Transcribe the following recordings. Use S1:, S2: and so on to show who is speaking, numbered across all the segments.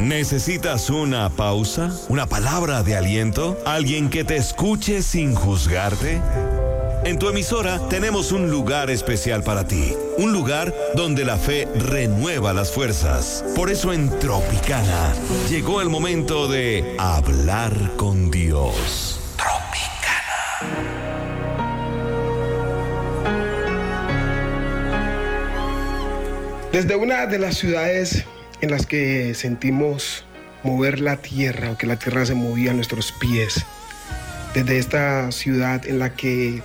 S1: ¿Necesitas una pausa? ¿Una palabra de aliento? ¿Alguien que te escuche sin juzgarte? En tu emisora tenemos un lugar especial para ti. Un lugar donde la fe renueva las fuerzas. Por eso en Tropicana llegó el momento de hablar con Dios. Tropicana.
S2: Desde una de las ciudades en las que sentimos mover la tierra, o que la tierra se movía a nuestros pies, desde esta ciudad en la que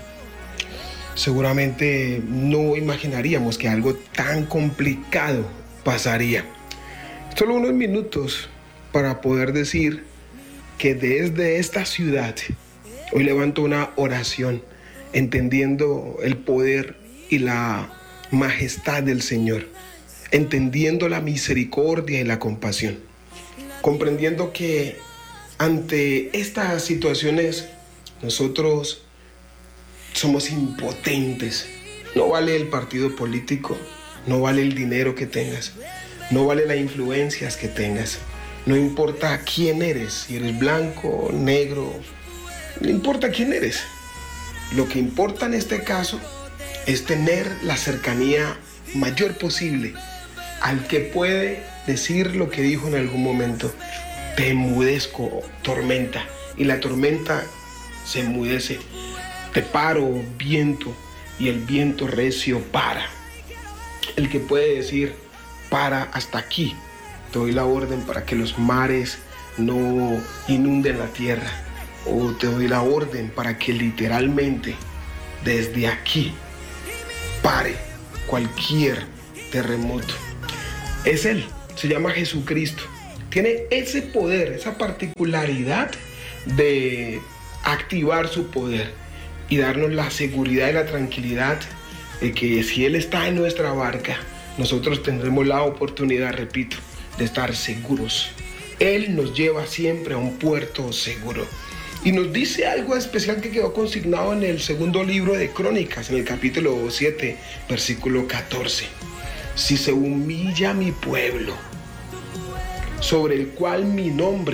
S2: seguramente no imaginaríamos que algo tan complicado pasaría. Solo unos minutos para poder decir que desde esta ciudad hoy levanto una oración, entendiendo el poder y la majestad del Señor, entendiendo la misericordia y la compasión, comprendiendo que ante estas situaciones nosotros somos impotentes. No vale el partido político, no vale el dinero que tengas, no vale las influencias que tengas, no importa quién eres, si eres blanco, negro, no importa quién eres. Lo que importa en este caso es tener la cercanía mayor posible al que puede decir lo que dijo en algún momento: te enmudezco, tormenta, y la tormenta se enmudece. Te paro, viento, y el viento recio para. El que puede decir: para hasta aquí, te doy la orden para que los mares no inunden la tierra, o te doy la orden para que literalmente desde aquí pare cualquier terremoto. Es Él, se llama Jesucristo. Tiene ese poder, esa particularidad de activar su poder y darnos la seguridad y la tranquilidad de que si Él está en nuestra barca, nosotros tendremos la oportunidad, repito, de estar seguros. Él nos lleva siempre a un puerto seguro. Y nos dice algo especial que quedó consignado en el segundo libro de Crónicas, en el capítulo 7, versículo 14. Si se humilla mi pueblo, sobre el cual mi nombre